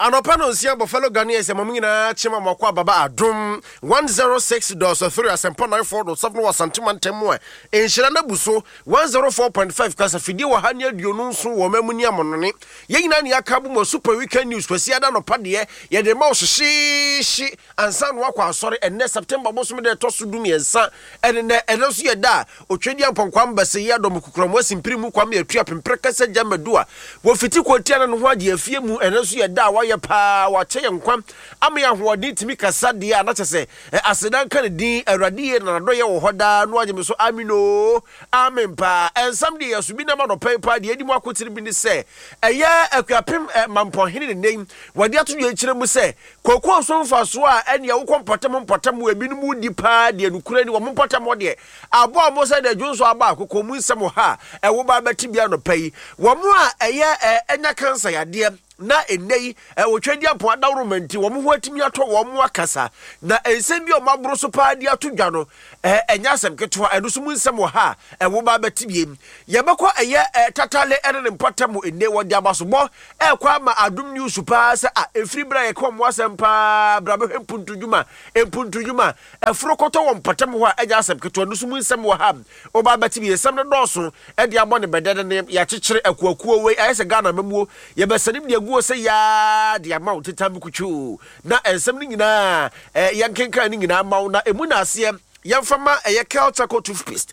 Anopa no nsia Buffalo Ghanaians mamina chima makwa baba adum 106.3 asempa 94.7 wasantima ntemu enhyira na buso 104.5 kasa fidie wa hania duonu nso wo mamuni amonone yeyina ne akabu mo super weekend news kwasi ada no pade ye de ma ohyeshi ansa no akwa asore enne September bosom de to so dum yensa enne so ye da otwedi amponkwam base ye adom kukuram wasimpiri mu kwam atua pempre kasa jamadua wo fiti kwotia na no ho age afie mu enne so ye da ye pa wache yenkwam amya hoodi timi kasa de a na chese asedan kan din awrade na do ye wo hoda no agye so amino amempa ensam de yesu bi na ma no pepa de edi mu akotiri bi ni se eye akuapem mampon hene ne nem wade ato ye kire mu se kokon so mfa so a ene ye wo kompotam ebi no mu di pa de anukura ni wo mpotam de abo amo se de dwonso aba akoko mu nsem ha wo ba beti bia no pai wo mu a eye enya kansa yade na enei wotwedi apo adawromanti wo ho atimi ato wo mo akasa na ensem bi o mabro so pa di atodwa no enya asem keto enuso mu nsem wo ha wo ba betibiem ye beko tatale ene mpatam enne wo di abaso bo kwa ma adum news pa se efri bra ye kom wasem pa bra be empuntudwuma efrokoto wo mpatam ho enya asem keto enuso mu nsem wo ha wo ba betibie sem no doso di abone bedede ne ya kyekere akuakuo we ayese Ghana memuo ye besanim de go say ya the amount time kuchu na ensem ni nyina yankenkan ni nyina maw na emu na ase yamfama Kelchaco toothpaste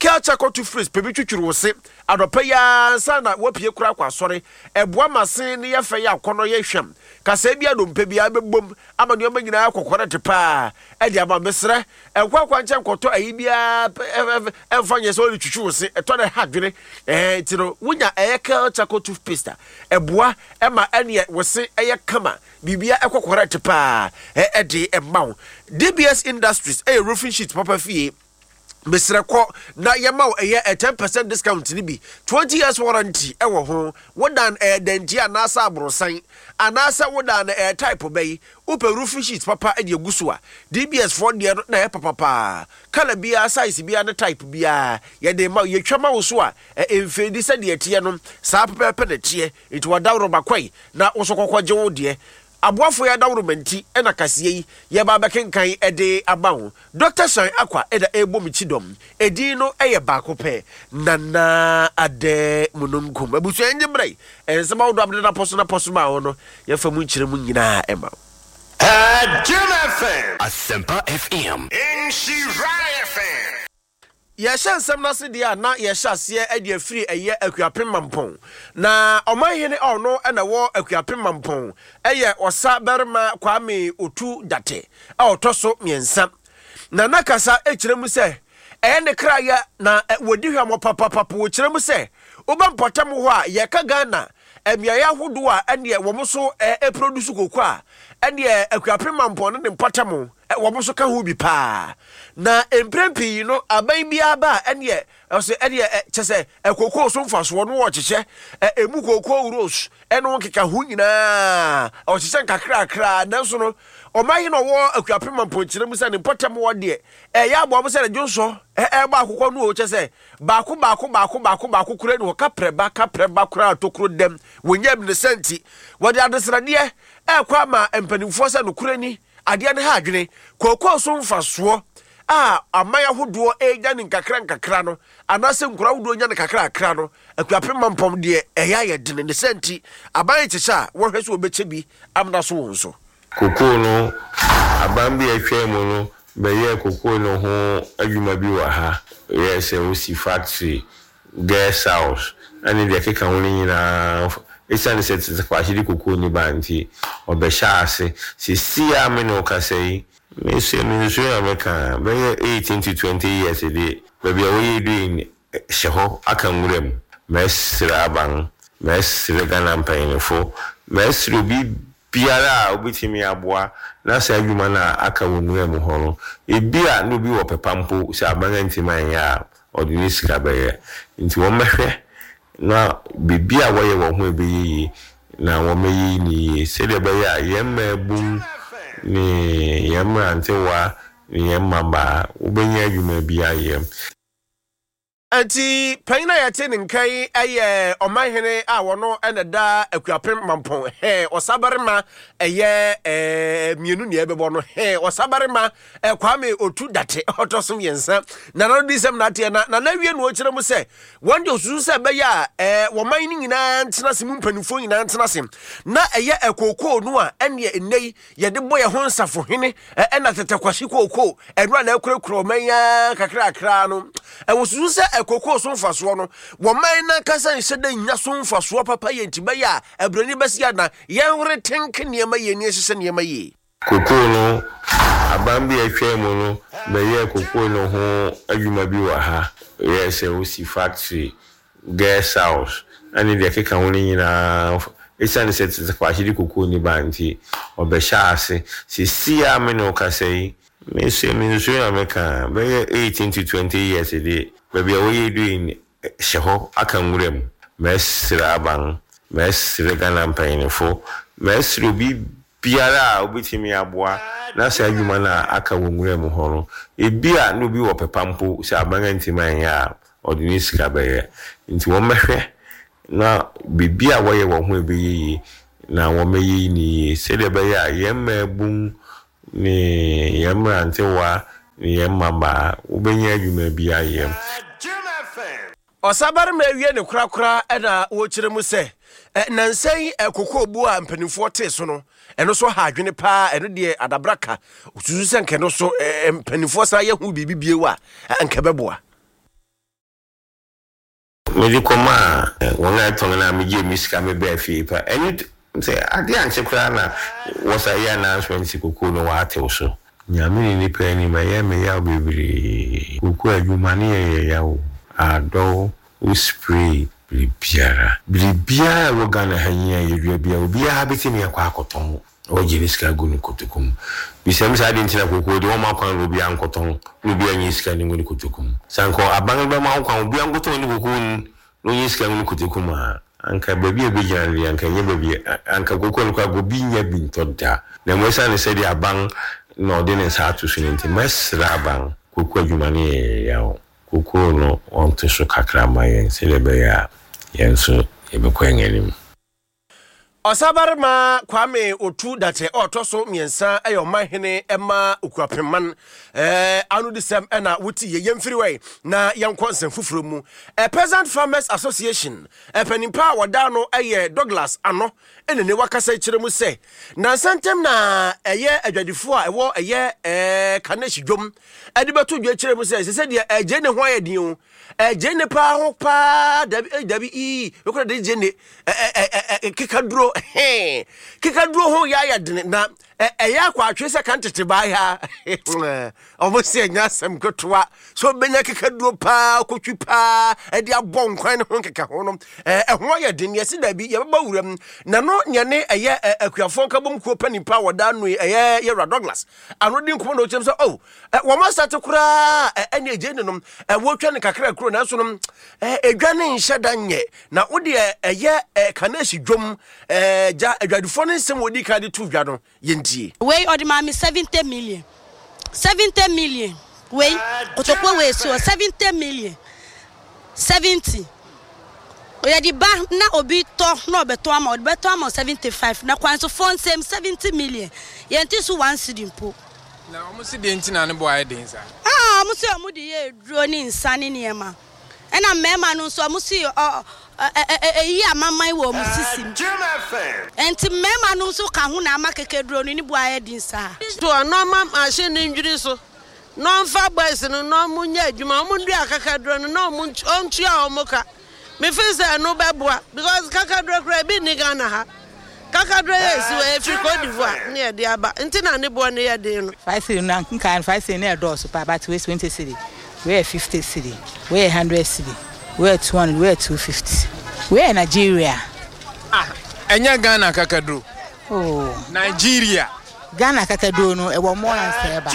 pebi twutwuru wo se adopa ya sana wapie kura kwa sore eboa masen ne yefe ya akono ye hwam kasa bia dompe bia bebom amanu ma nyina akokore tepa edi aba mesre ekwakwa nche nkoto ayi bia emfanye so twutwu wo se eto ne hadwene tiro wunya Kelchaco toothpaste eboa ema ene wo se kama bibia ekokore tepa edi emaw DBS Industries roofing sheet papa fie Mesreko na yamaw a 10% discount ni bi 20 years warranty ewo ho wodan dentia na asa abrosan anasa wodan type bay upe roofing sheet papa e de guso a DBS for de na papa kala bia size bia na type bia ye de ma ye twama wo so a emfedi se de tie no sa papa de tie it wadawro bakwai na wo so kokogye wo de aboafo ya dawromanti ena kase yi ye ba bekenkan ede abawo Dr. Shan Akwa eda ebomichidom edi no eye baako pe nana ade mununkum abusu enje brei ensema wo do abde na poso ma wo no ye fa mu nkire mu nyina ema FM Asempa FM Inshira FM ya shansam na se dia na ya hyase ade afiri eye akuapem mampon na omanhene ono na wo akuapem mampon eye osa berma Kwame Otu Date otoso miensa na nakasa ekiremu se eye ne kraya na wodi hwamo papa wo kiremu se oba mpotam ho a ye ka Ghana emiaya hodo a ene wo moso produce kokko a ene akuapem mampon ne mpotam wo so ka ho bi pa na emprempi no aban bia ba ene ose ene chese ekoko so mfaso no wo cheche emu koko uros eno keka ho nyina o cheche kakra nanso no o maye no wo akuapem mampon mu se ne potam wo de ya abo se jonso ba akokọ no o chese baako kure no ka preba kura tokro dem wonyam ne senti wo de adesrade kwa ma empanimfo se no kure ni ade ne ha adwene koko so mfaso amaya hodo eja ne nkakra no anase nkura hodo nya ne kakra no akuapem mampom de eya ye dene ne senti aban chicha wo hwese obeche bi amna so won so koko no aban bi ahwe mu no beye koko no ho adwuma bi wa ha yes we see factory gas house ani de keka ho nyina esane se kwashiri koko ni banti obesha ase si ameno kasei Miss America, 18 to 20 years a day. Baby, what you doing? Shaho, I can with them. Mess Rabang, Mess Regan paying for Mess Ruby Piara, with me a bois. That's a human I can with them home. It be a no be up a pampo, Sabanti Maya, or the Niscabe. Into one measure. Now, be away won't be now, what may ye say the bay, yem boom. Ni yamra ntewa ni yamma ba ubenya adwuma bia yem Anti Paina yatin in Kay, a Oman Hene, I will know and a da a Quapim Mampon, hey, or Sabarima, a year, Mununia Bebono, hey, or Sabarima, a Kwame or two that Otosum Yensa, none of these am not here, Nanavian watcher will say, one do Susa Baya, were mining in Antanasim Penufo in Antanasim, not a year a cocoa noa, and ye in nay, ye the boy a honsa for hine, and at the Taquashiko co, and run a crow, maya, cacra crano, and was Susa. Koko so mfaso no wo man na kasa nhede nya so mfaso papa ye ntibaya abrani basia na ye wore tenke niema ye ni hye niema ye koko no abambi atwemu no beye koko no ho adwuma bi wa ha yes o si factory gas house ani de keka ho nyina esane set kwahiri koko ni banti obehya ase sisia me no kasai me se me so ya meka beye 18 to 20 years a day. Baby, what you doing? Shaho, I can with him. Mess Rabang, Mess Regan paying for Mess Ruby Piara, with me a boy. That's a human I can with him. Horror. It be a no be up a pampo, Sabang anti my or the Niska into one measure. Now, be a way of who be now one may ni say the bay, yam boom ni yammer until wa. Yamma, Ubenya, you may be I am. Osabar me wie ne krakra na wo kire mu se nansai ekoko bu a mpanimfo te so no eno so ha adwene pa eno de adabraka osusu se nke no so mpanimfo sa ye hu bibi bie wa nke beboa me di koma wona tonga na me je misika me be afi pa enu say ade anche kra na was a year announcement sikoko no wa te so nyame ni pa ni ma ye me ya bibiri kuku adwuma ne ye ya o ado spray blibia wo gana hanya ye bia obi a betimi akwa akoton o jiriska gunu kotukum bisem sa de ntina kokko de o ma kwan obi ankoton obi anyiska ni gunu kotukum sanko aban be ma kwan obi ankoton ni kokko no nyiska gunu kotukum anka baby ebijani anka nye baby anka kokko no kwa gobi nya bi ntoda na mo sa ne se de aban no de ne sa to so nti mesra aban kokko adwuma ne ya o kokko no on to so kakra mayen se le be ya yenso ebekwengenim Osabar ma Kwame otu date otoso miensa ayo mahene ema ukuapeman anu disem na wuti ye yemfiriwe na yankonsem fufuro mu Peasant Farmers Association penimpa wada no aye Douglas ano ene ne wakasa kire mu se na santem na eye adwadifo a ewo eye kaneshi dwom adibeto dwa kire mu se de eje ne ho ayedin o eje ne pa ho pa dabi yokora de je ne kikaduro kikaduro ho ya de na eya kwa atwese kan tete ba ya almost enya sem kotoa so benya kikaduro pa kotwi pa ede abon kwan ne ho keka ho no ho ya de ne yesi dabi ye baba wuram na no nye ne eye akuafo kabom ko panipa wada no eye ye Douglas anodi nkomo no chem so wo ma sate kura ene eje ne no wo twa ne kakra kro na so no edwane nheda nye na wode eye kaneshi dwom ja adwadufo ne nsem wodi ka de tu dwa no yenti we odi ma me 70 million we otokwa we so 70 million 70 oya di ba na obi to na obeto ama odi beto ama 75 na kwanso phone same 70 million yenti so one sidimpo na omusi de ntina ne boy de nsa omusi omudi ye duro ni nsane niema ena mema no so omusi eyi amamai wo musisim enti mema no so ka hu na amakeke duro ni boy de nsa to no machine ndwiri so no mfa boys no no munya adwuma omundu akaka duro no omuntu ontua omuka me feel no beboa because kakadro kra bi ni Ghana ha kakadro yes we Africa Cote d'Ivoire near the aba ntina ne bo ne ya de no 5 cedi na kan 5 cedi na do so pa but we 20 cedi we 50 cedi we 100 cedi we 200 we 250 we Nigeria enya Ghana kakadro Nigeria Ghana kakadro no e wo more than seba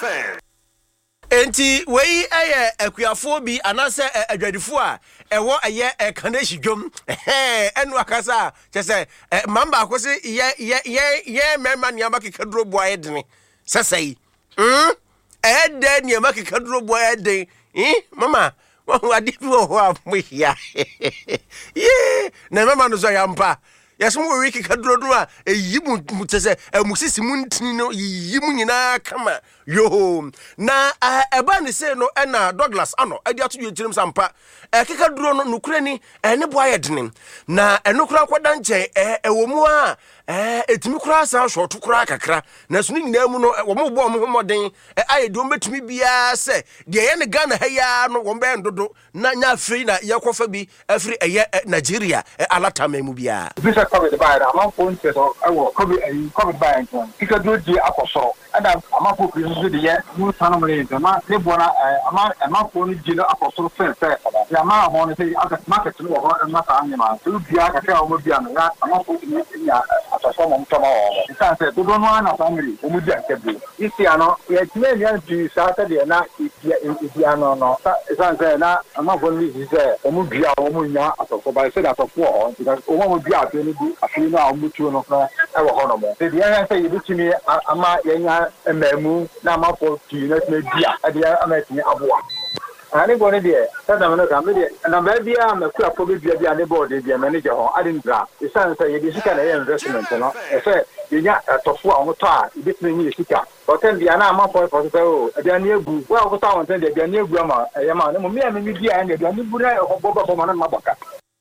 enti wei eye akuafo bi anase adwadifo a ewo eye kaneshi dwom enu akasa chese mamba akosi ye mema niama kekaduro boa edene sesai ede niama kekaduro boa ede mama ade bi wo ho amohia ye na mama no so yampa yɛsom wɔ wiki kaduro no a ɛyi mu tese amusisi mu ntini no yi mu nyina kama yo na ɛba ne se no ɛna Douglas ano ade ato yɛtirim sampa ɛkekaduro no nukure ni ɛne boa yɛdene na ɛnukura kwada nkyɛn ɛwɔ mu a etimi kura san short kura kakra na so ni nyina mu no wo mo bo mo homoden ayɛ de ombetumi bia sɛ de yɛ ne Ghana ha ya no wo mbɛ ndodo na nya afiri na yɛkɔfa bi afiri ɛyɛ Nigeria alatama mu bia bisa COVID by the amount for instance COVID by and because do the apostle and amount for Christmas the year no family the man ne bona amount for the apostle fair the amount on say at market no ho na sa anyama so bia ka ka o bia na amount for the ya apostle mo tama o san say do no na family o mu dia kebu isi ano ya time ya di Saturday na isi ano no san say na amount for the say o mu bia o mu nya apostle by say that for because o mu bia to ni afiri na omutuo no kra e wo hono mo de ya say yibitimi ama yenya emamu na amafo ti na dia de ya amatini aboa ani bone de tada me no ka me de na ba bia maku afo be bia ne board de manager ho adin dra isan say yedi sika na investment no e say yenya atofo a omoto a yibitimi nyi sika hotel dia na amafo for say o de ani egu wa ko ta won say de ani egu ama e ma ne mo me me bia ne de ani bura e ho bobo ma na mabaka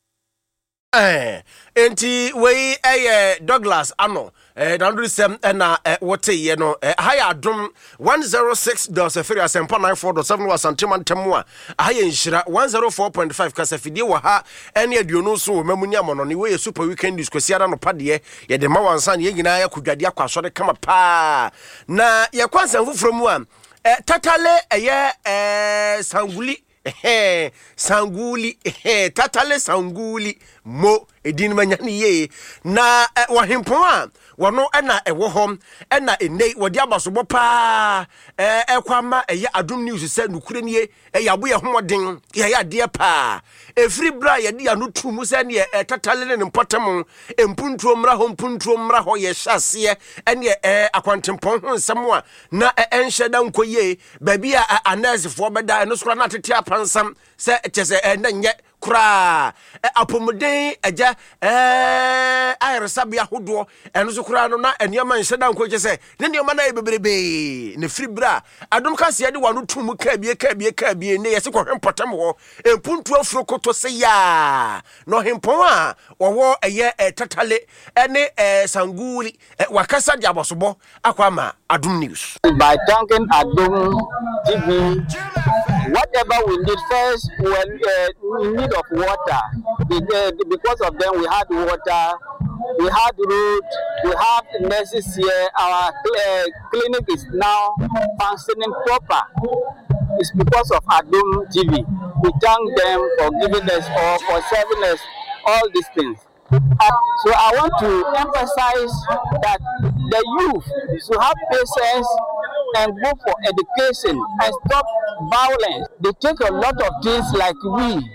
enti we Douglas ano dandrisem na wote ye no haya adom 106.3 asempa 94.7 wasantima ntemu a haya nhyira 104.5 kasafidie wa ha ene aduonu so mamunyi amono ne we super weekend diskwasiara no pade ye de ma wansan ye nyina ya kudwade akwasode kama pa na ye kwansan fufuro mu a tatale sanguli sanguli tatale sanguli mo edin manyani ye na wahempon a wono na ewo hom na enei wodi abasobo pa ekwama adum news se nukure nie yabo ye homoden ye ade pa efri bra ye dia no tumu se ne tatale ne mpotem empuntuo mra ho ye hyase ne akwantempon ho nsem a na enhye da nkoye ba bia anesefo beda no skora na tete apansam se chese na nye kura apomuden aja ayresabia hodo eno so kura no na enioma nhyeda nkoche se ne nioma na ebeberebe ne fribra adom kase ye de wano tumu ka bie ne yese kohwempotam ho empuntu afrokoto se ya no hempon a wo tatale ene sanguli wakasa de abosobo akwama adom news by thanking Adom TV. Whatever we need first, we need of water. Because of them, we had water, we had road, we have nurses here. Our clinic is now functioning proper. It's because of Adom TV. We thank them for giving us or for serving us all these things. So I want to emphasize that the youth should have patience and go for education and stop violence. They take a lot of things like we.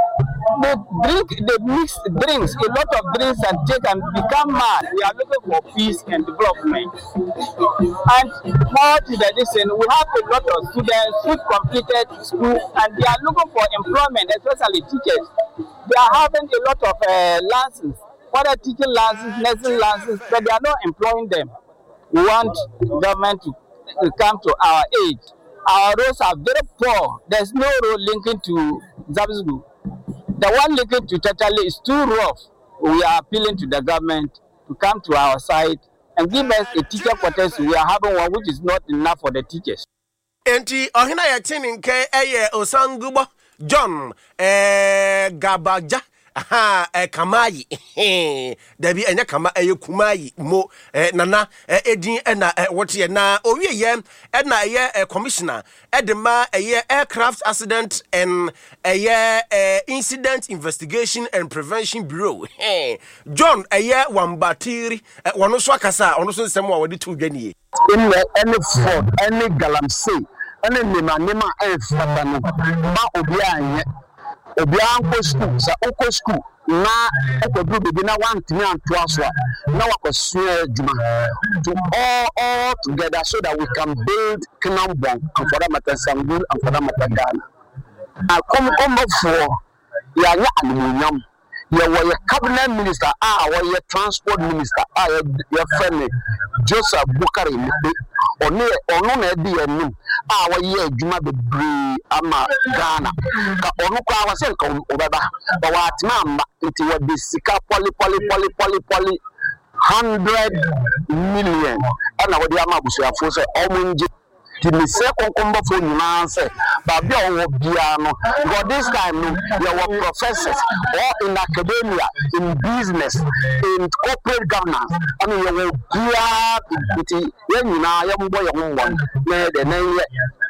They mix drinks, a lot of drinks and take and become mad. We are looking for peace and development. And more to the addition, we have a lot of students who completed school and they are looking for employment, especially teachers. They are having a lot of licenses, whether teaching licenses, nursing licenses, but they are not employing them. We want government to come to our aid. Our roads are very poor. There's no road linking to Zabzgu. The one linking to Tatale is too rough. We are appealing to the government to come to our side and give us a teacher quarters. We are having one which is not enough for the teachers. Enti ohina ya tini nke Osangubo John Gabaja Kamayi Debi enya kama kumayi mo nana edin na wote na owie ye na ye commissioner edema aircraft accident and incident investigation and prevention bureau John Wambatiri wono so akasa ono so nsem a wode to dwane in any fraud any galamsey any nema fata no ma obi anye obi anko school sa oko school na okodu bebi na wantimi anto aso na wakoso adwuma to all together so that we can build Kinambong and for that matter Sangul and for that matter Ghana. Come for Yaya Aluminium. Your cabinet minister, your transport minister, your friend Joseph Bukari, or no, our year, Juma the Bree, Ama Ghana, Onuka was a come over, but what mamma, it will be Sika poly 100 million, and our Yamabusa for Omunji. The second combo for Nancy, but because this time there were professors or in academia, in business, in corporate governance. I mean, you will be when you now young boy, one, where the name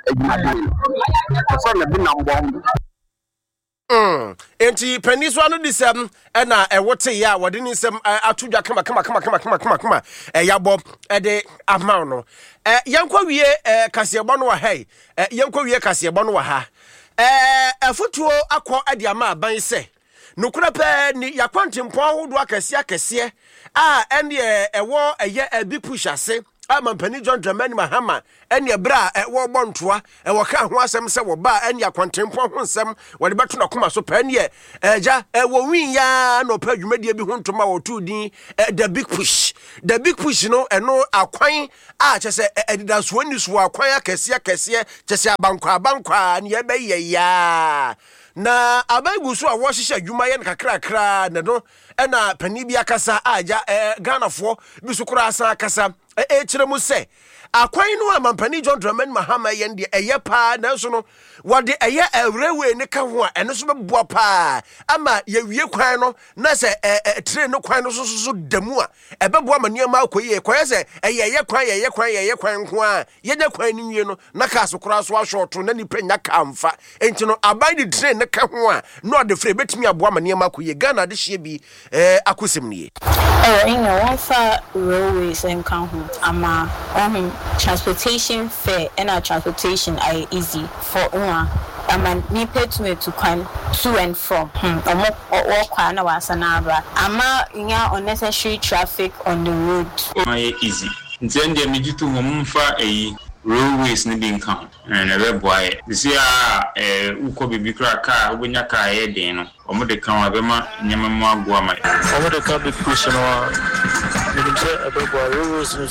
Enti peniswa no disem na ewote ya wode ni sem atudwa kama yabo de amao no yankwa wie kasebo no wa hai yankwa wie kasebo no wa ha afutuo akọ ade ama aban se nokura pe ni yakwantempo ahodo akese ene ewo eye abi push ase Mampani John Dramani Mahama ene bra wo bontoa wo ka ho asem se wo ba ene akwantempo ho nsem wo de beto na koma so pa ene eja wo win ya no pa dwumadie bi ho ntoma wo tu din the big push no eno akwan chese edidaso ni so akwan akese chese abankwa ne ye be ye ya na abagu so a wo hihye adwuma ye nkakrakra ne no ena pani bi akasa aja Ghanafo bi so kura asa akasa chiremu se akwan no amampani John Dramani Mahama ye de eye pa na so no wode eye railway ne ka ho a eno so beboa pa ama ye wie kwan no na se train no kwan no so damu a ebeboa maniema akoye koye se eye kwan ho a ye nya kwan ni wie no na ka so kura so ashorto na nipa nya kamfa enti no abai de train ne ka ho a no de free betimi aboa maniema akoye Ghana de hye bi akosim nie one for railways and count ama transportation fare and our transportation are easy for me pay to come to and from or kwana wasanabra ama unnecessary traffic on the road easy then they me to mumfa railways ni bin count and a boy this year uko bibi kra car obonya car e den no omo de kan abema nyama mo agua mai omo de ka be push no you say abeboa railways ni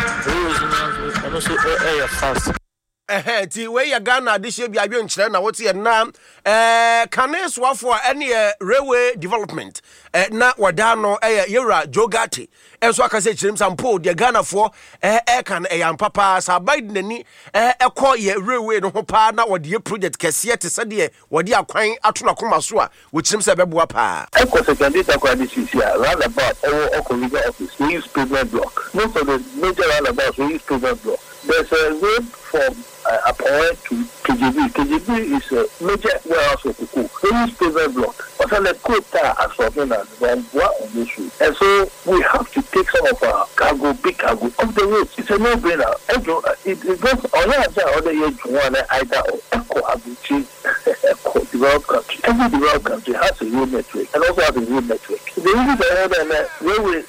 no so fast ti we ya Ghana de hye bia dwenkyere na wote ye na kaneswafo ene railway development na wada no yewra Jogate enso akase kyerem sampo de Ghana fo kan yampapa sa Biden ni ekọ ye railway no ho pa na wode ye project kese te se de wode akwan atona koma so a wo kyerem se beboa pa ekọ secondary akwa de sisia roundabout Okoliga office we use pavement block most of the major roundabouts we use pavement block. There's a road from Apoe to KGB. KGB is a major warehouse of Kuku. We use pavement block. But on the quota as for finance, on this route. And so we have to take some of our cargo, big cargo, off the road. It's a no-brainer. It goes on other age one either or Echo Abuchi, Echo developed country. Every developed country has a road network and also has a road network. The reason the railway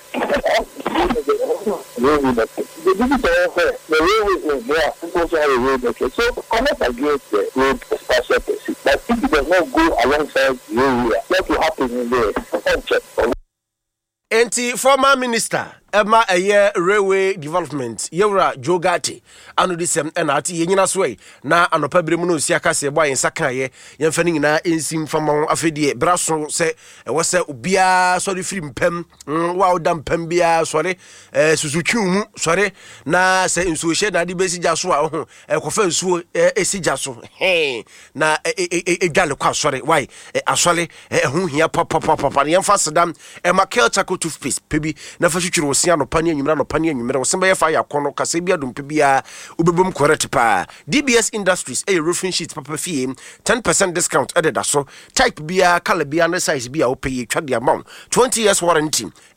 network. The railway is there. It's also have a road network. So connect against the road special basis. But if it does not go alongside the railway, what will happen in the Enti former minister Emma railway development yewra Jogate anu disem na ati yenyina so na anopa bremu no sia kase boy nsaka ye yemfa ni na ensim fama afedie braso se wo se obia so de firi mpam wa odam pam bia sore susutwu mu sore na se nsuo hye na de besi jaso a ho kofa nsuo esi jaso na edwale kwa sore why asole ho hia papa yemfa sedam Makel Chaco toothpaste pebi na fa twitwiro no pani anwumra no pani anwumra wo sembe fa yakono kase bia dum pebia ubebom correct pa DBS Industries roofing sheets papa fie 10% discount added so type bia color bia na size bia o pay twade amount 20 years warranty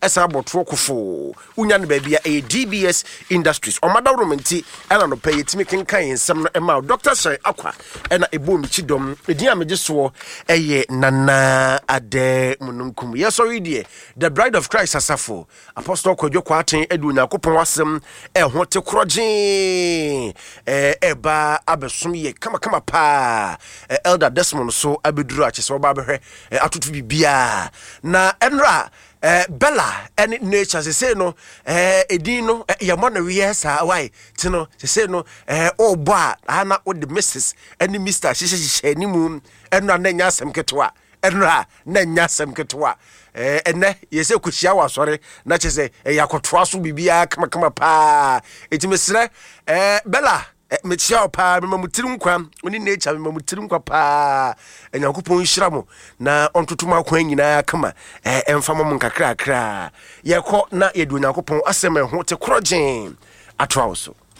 esa botro kofo unya ne baabia DBS Industries omada romanti ena no pay yetimi kenkan ensem no ema Dr. Sir Akwa ena ebo mi chidom edin amege so eye nana ade mununkum yesori die the bride of Christ asafo Apostle Kwadwo Kwaten edu Nyakopon wasem ho te kroje eba abesom ye kama pa Elder Desmond so abeduru achese oba behwe atutu bibia na enra Bella and nature say no edino yamona wiesa why tino say no oh boy ana with the missus and Mr. she ni mu enra na nyasem ketwa enra na nyasem ketwa enne yese kuhia wa sori na chese yakotoa so bibia kama pa etimesre Bella metia pa memamutirim kwa oni nature memamutirim kwa pa Nyankopon hyiramo na ontotuma kwa nyina kama emfama mun kakra kra yekọ na yedu Nyankopon asem ho te krogen atwa so